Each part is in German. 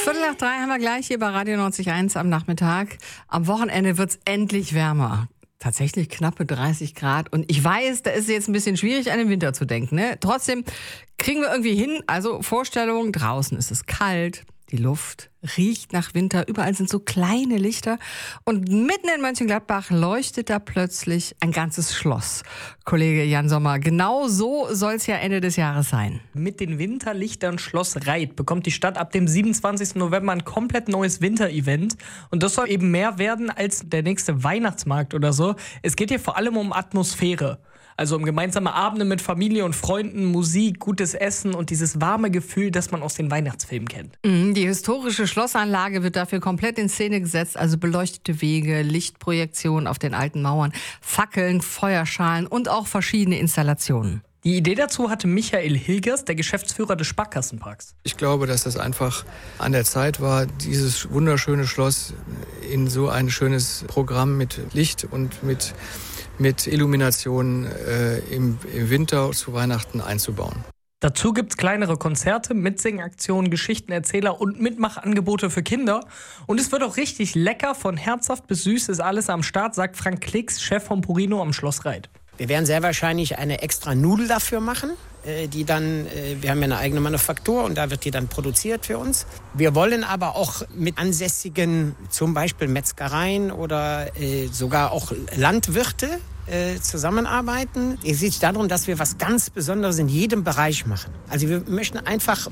2:15 haben wir gleich hier bei Radio 90.1 am Nachmittag. Am Wochenende wird's endlich wärmer. Tatsächlich knappe 30 Grad. Und ich weiß, da ist es jetzt ein bisschen schwierig, an den Winter zu denken. Ne? Trotzdem kriegen wir irgendwie hin. Also Vorstellung, draußen ist es kalt. Die Luft riecht nach Winter. Überall sind so kleine Lichter. Und mitten in Mönchengladbach leuchtet da plötzlich ein ganzes Schloss. Kollege Jan Sommer, genau so soll es ja Ende des Jahres sein. Mit den Winterlichtern Schloss Reit bekommt die Stadt ab dem 27. November ein komplett neues Winterevent. Und das soll eben mehr werden als der nächste Weihnachtsmarkt oder so. Es geht hier vor allem um Atmosphäre. Also um gemeinsame Abende mit Familie und Freunden, Musik, gutes Essen und dieses warme Gefühl, das man aus den Weihnachtsfilmen kennt. Die historische Schlossanlage wird dafür komplett in Szene gesetzt. Also beleuchtete Wege, Lichtprojektionen auf den alten Mauern, Fackeln, Feuerschalen und auch verschiedene Installationen. Die Idee dazu hatte Michael Hilgers, der Geschäftsführer des Sparkassenparks. Ich glaube, dass das einfach an der Zeit war, dieses wunderschöne Schloss in so ein schönes Programm mit Licht und mit Illumination im Winter zu Weihnachten einzubauen. Dazu gibt's kleinere Konzerte, Mitsingaktionen, Geschichtenerzähler und Mitmachangebote für Kinder. Und es wird auch richtig lecker, von herzhaft bis süß ist alles am Start, sagt Frank Klicks, Chef von Purino am Schloss Reit. Wir werden sehr wahrscheinlich eine extra Nudel dafür machen, die dann, wir haben ja eine eigene Manufaktur und da wird die dann produziert für uns. Wir wollen aber auch mit ansässigen, zum Beispiel Metzgereien oder sogar auch Landwirte zusammenarbeiten. Es geht darum, dass wir was ganz Besonderes in jedem Bereich machen. Also wir möchten einfach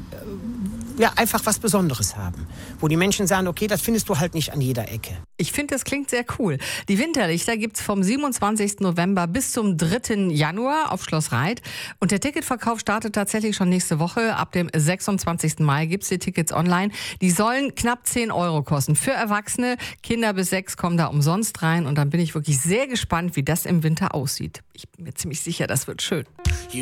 was Besonderes haben, wo die Menschen sagen, okay, das findest du halt nicht an jeder Ecke. Ich finde, das klingt sehr cool. Die Winterlichter gibt's vom 27. November bis zum 3. Januar auf Schloss Reit. Und der Ticketverkauf startet tatsächlich schon nächste Woche. Ab dem 26. Mai gibt's die Tickets online. Die sollen knapp 10 € kosten. Für Erwachsene, Kinder bis 6 kommen da umsonst rein. Und dann bin ich wirklich sehr gespannt, wie das im Winter aussieht. Ich bin mir ziemlich sicher, das wird schön.